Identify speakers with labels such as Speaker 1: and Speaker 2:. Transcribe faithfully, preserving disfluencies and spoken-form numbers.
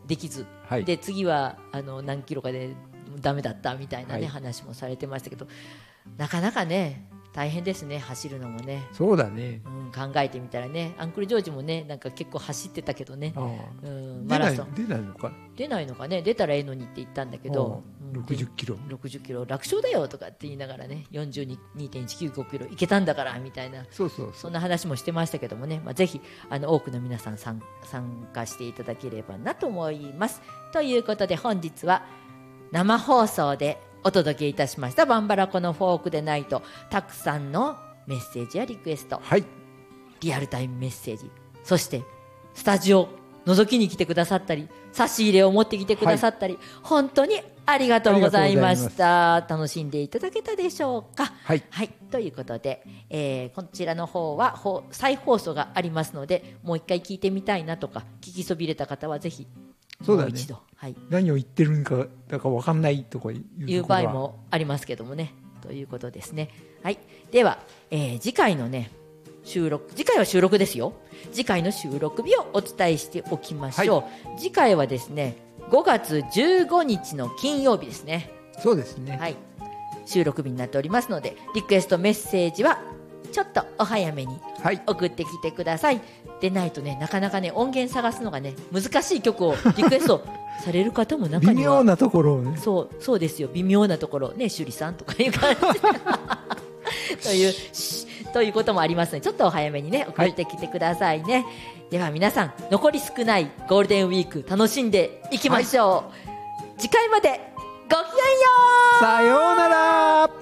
Speaker 1: できず、
Speaker 2: はい、
Speaker 1: で次はあの何キロかでダメだったみたいな、ね
Speaker 2: はい、
Speaker 1: 話もされてましたけど、なかなかね大変ですね、走るのもね。
Speaker 2: そうだね、
Speaker 1: うん、考えてみたらね、アンクルジョージもねなんか結構走ってたけどね、
Speaker 2: あ、
Speaker 1: うん、
Speaker 2: マ
Speaker 1: マラソン
Speaker 2: 出ないのか、
Speaker 1: 出ないのかね、出たらええのにって言ったんだけど、うん、
Speaker 2: ろくじゅっキロ
Speaker 1: ろくじゅっキロ楽勝だよとかって言いながらね よんじゅうにてんいちきゅうごキロいけたんだからみたいな、
Speaker 2: そうそうそう、
Speaker 1: そんな話もしてましたけどもね、まあ、ぜひあの多くの皆さん参加していただければなと思います。ということで本日は生放送でお届けいたしましたバンバラコのフォークでないと、たくさんのメッセージやリクエスト、
Speaker 2: はい、
Speaker 1: リアルタイムメッセージ、そしてスタジオ覗きに来てくださったり差し入れを持ってきてくださったり、はい、本当にありがとうございました。楽しんでいただけたでしょうか。
Speaker 2: はい、
Speaker 1: はい、ということで、えー、こちらの方は再放送がありますので、もう一回聞いてみたいなとか聞きそびれた方はぜひ
Speaker 2: そうだね、
Speaker 1: もう一度、はい、
Speaker 2: 何を言ってるのかだか分かんないとかいう
Speaker 1: いう場合もありますけどもね、ということですね。はい、では、えー、次回のね収録、次回は収録ですよ。次回の収録日をお伝えしておきましょう、はい、次回はですねごがつじゅうごにちの金曜日ですね。
Speaker 2: そうですね、
Speaker 1: はい、収録日になっておりますので、リクエストメッセージはちょっとお早めに送ってきてください、はい、でないとねなかなかね音源探すのがね難しい曲をリクエストされる方も中には
Speaker 2: 微妙なところをね、
Speaker 1: そうそうですよ、微妙なところね、趣里さんとかいう感じというということもありますので、ちょっとお早めにね送ってきてくださいね、はい、では皆さん残り少ないゴールデンウィーク楽しんでいきましょう、はい、次回までごきげんよう、
Speaker 2: さようなら。